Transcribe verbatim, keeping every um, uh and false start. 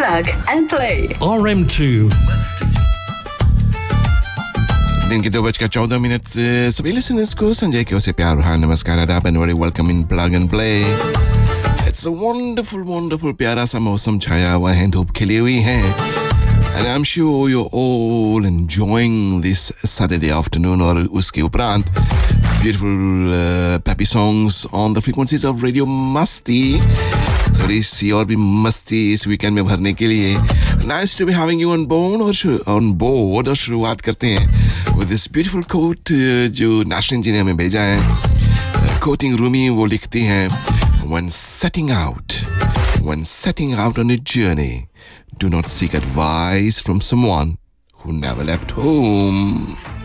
Plug and play. R M two. दिन के दो बजकर चौदह मिनट सभी लिसनर्स को संजय की ओर से प्यार भरा नमस्कार आदाब and very welcome in plug and play. It's a wonderful wonderful प्यारा सा मौसम छाया हुआ है, धूप खिली हुई है. And I'm sure you're all enjoying this Saturday afternoon और उसके उपरांत beautiful uh, peppy songs on the frequencies of Radio Masti. थोड़ी सी और भी मस्ती इस वीकेंड में भरने के लिए nice to be having you on board और on board और शुरुआत करते हैं with this beautiful quote uh, जो नेशनल इंजीनियर में भेजा है. कोटिंग रूमी वो लिखती हैं, when setting out when setting out on a journey, do not seek advice from someone who never left home.